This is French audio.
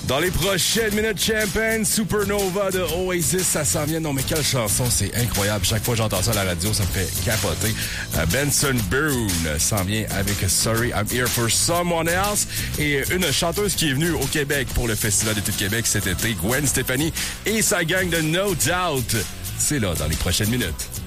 Dans les prochaines minutes, Champagne, Supernova de Oasis, ça s'en vient. Non, mais quelle chanson, c'est incroyable. Chaque fois que j'entends ça à la radio, ça me fait capoter. Benson Boone s'en vient avec Sorry, I'm Here for Someone Else. Et une chanteuse qui est venue au Québec pour le Festival d'été de Québec cet été, Gwen Stefani et sa gang de No Doubt. C'est là, dans les prochaines minutes.